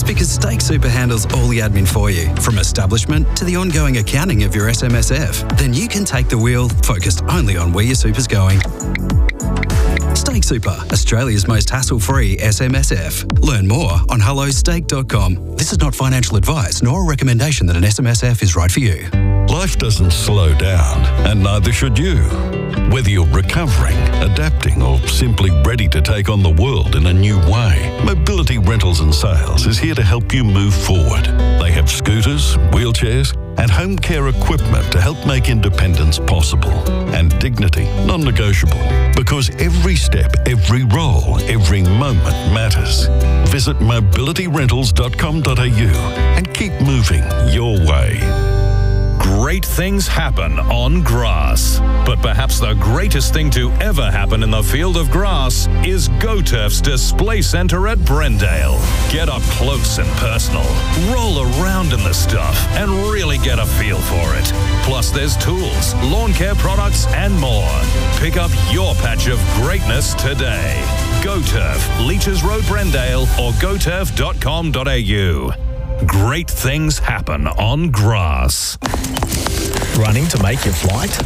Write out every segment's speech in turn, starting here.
That's because Stake Super handles all the admin for you, from establishment to the ongoing accounting of your SMSF. Then you can take the wheel, focused only on where your super's going. Stake Super, Australia's most hassle-free SMSF. Learn more on hellostake.com. This is not financial advice nor a recommendation that an SMSF is right for you. Life doesn't slow down, and neither should you. Whether you're recovering, adapting, or simply ready to take on the world in a new way, Mobility Rentals and Sales is here to help you move forward. They have scooters, wheelchairs, and home care equipment to help make independence possible and dignity non-negotiable. Because every step, every roll, every moment matters. Visit mobilityrentals.com.au and keep moving your way. Great things happen on grass. But perhaps the greatest thing to ever happen in the field of grass is GoTurf's Display Centre at Brendale. Get up close and personal, roll around in the stuff, and really get a feel for it. Plus there's tools, lawn care products, and more. Pick up your patch of greatness today. GoTurf, Leeches Road, Brendale, or goturf.com.au. Great things happen on grass. Running to make your flight?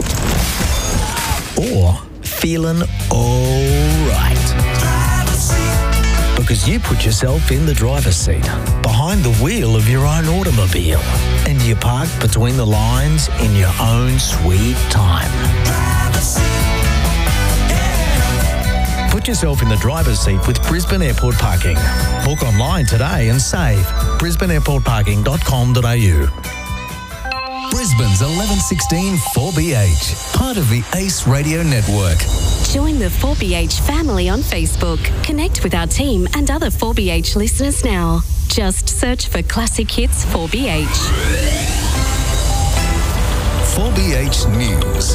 Or feeling alright? Because you put yourself in the driver's seat, behind the wheel of your own automobile, and you park between the lines in your own sweet time. Put yourself in the driver's seat with Brisbane Airport Parking. Book online today and save. brisbaneairportparking.com.au. Brisbane's 1116 4BH, part of the ACE Radio Network. Join the 4BH family on Facebook. Connect with our team and other 4BH listeners now. Just search for Classic Hits 4BH. 4BH News.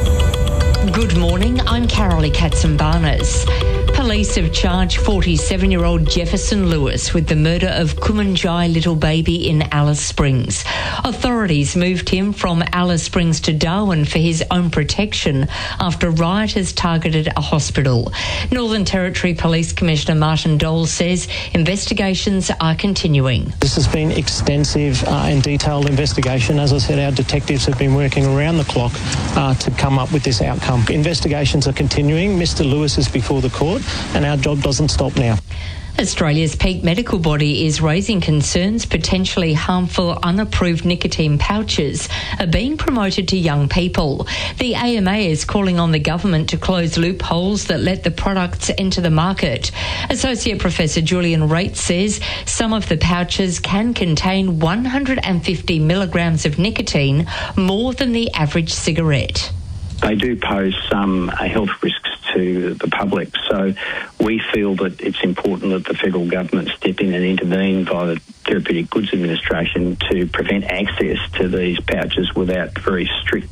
Good morning, I'm Carolee Katzenbarnes. Police have charged 47-year-old Jefferson Lewis with the murder of Kumanjai little baby in Alice Springs. Authorities moved him from Alice Springs to Darwin for his own protection after rioters targeted a hospital. Northern Territory Police Commissioner Martin Dole says investigations are continuing. This has been extensive and detailed investigation. As I said, our detectives have been working around the clock to come up with this outcome. Investigations are continuing. Mr. Lewis is before the court, and our job doesn't stop now. Australia's peak medical body is raising concerns potentially harmful unapproved nicotine pouches are being promoted to young people. The AMA is calling on the government to close loopholes that let the products enter the market. Associate Professor Julian Raitt says some of the pouches can contain 150 milligrams of nicotine, more than the average cigarette. They do pose some health risks to the public. So we feel that it's important that the federal government step in and intervene via the Therapeutic Goods Administration to prevent access to these pouches without very strict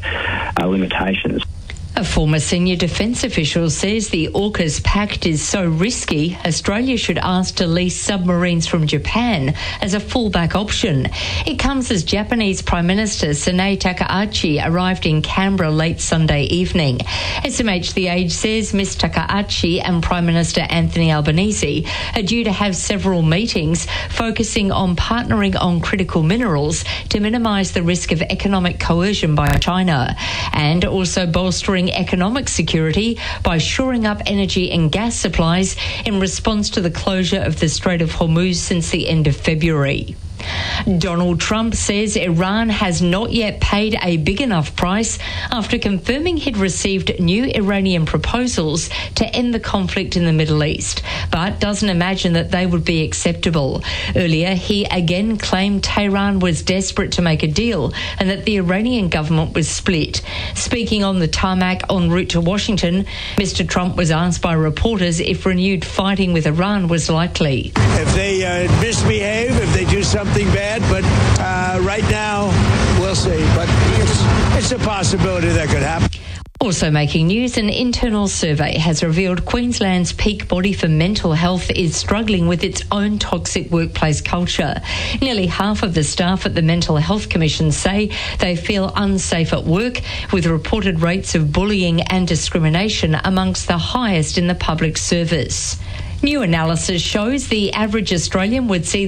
limitations. A former senior defence official says the AUKUS pact is so risky, Australia should ask to lease submarines from Japan as a fallback option. It comes as Japanese Prime Minister Sanae Takaichi arrived in Canberra late Sunday evening. SMH The Age says Ms Takaichi and Prime Minister Anthony Albanese are due to have several meetings focusing on partnering on critical minerals to minimise the risk of economic coercion by China, and also bolstering economic security by shoring up energy and gas supplies in response to the closure of the Strait of Hormuz since the end of February. Donald Trump says Iran has not yet paid a big enough price after confirming he'd received new Iranian proposals to end the conflict in the Middle East, but doesn't imagine that they would be acceptable. Earlier, he again claimed Tehran was desperate to make a deal and that the Iranian government was split. Speaking on the tarmac en route to Washington, Mr. Trump was asked by reporters if renewed fighting with Iran was likely. If they misbehave, if they do something bad, but right now we'll see. But it's a possibility that could happen. Also making news, an internal survey has revealed Queensland's peak body for mental health is struggling with its own toxic workplace culture. Nearly half of the staff at the Mental Health Commission say they feel unsafe at work, with reported rates of bullying and discrimination amongst the highest in the public service. New analysis shows the average Australian would see